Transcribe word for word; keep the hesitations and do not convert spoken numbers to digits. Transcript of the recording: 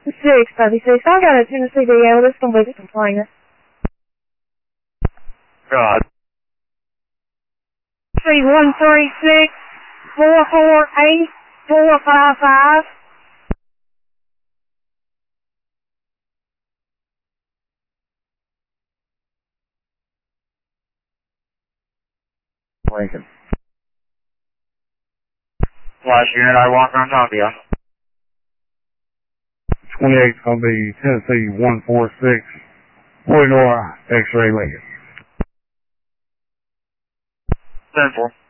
six thirty-six. I got a Tennessee D L. That's going to be the complainant. God. C one three six four four eight four five five. Lincoln. Flash unit, I walk on top of you. twenty-eight's going to be Tennessee one four six, Illinois, X-ray Lincoln. Central.